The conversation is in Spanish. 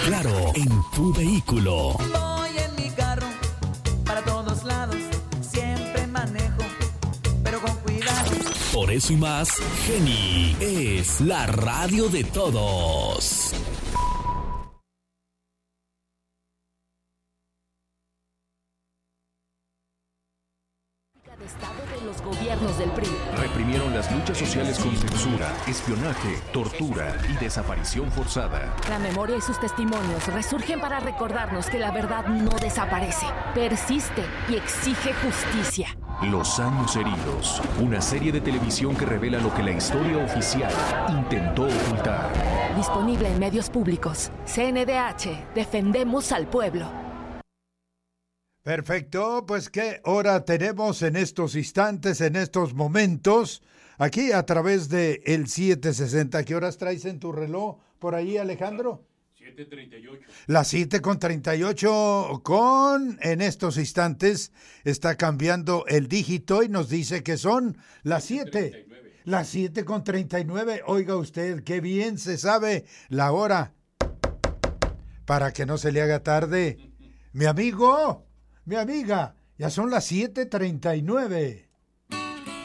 claro, en tu vehículo. Voy en mi carro para todos lados, siempre manejo, pero con cuidado. Por eso y más, Geni es la radio de todos. Los gobiernos del PRI reprimieron las luchas sociales con censura, espionaje, tortura y desaparición forzada. La memoria y sus testimonios resurgen para recordarnos que la verdad no desaparece, persiste y exige justicia. Los años heridos, una serie de televisión que revela lo que la historia oficial intentó ocultar. Disponible en medios públicos. CNDH, defendemos al pueblo. Perfecto, pues qué hora tenemos en estos instantes, en estos momentos, aquí a través de el 760. ¿Qué horas traes en tu reloj por ahí, Alejandro? 7:38. Las 7:38 en estos instantes está cambiando el dígito y nos dice que son las 7. Las 7:39. Oiga usted, qué bien se sabe la hora. Para que no se le haga tarde. Mi amigo, mi amiga, ya son las 7:39.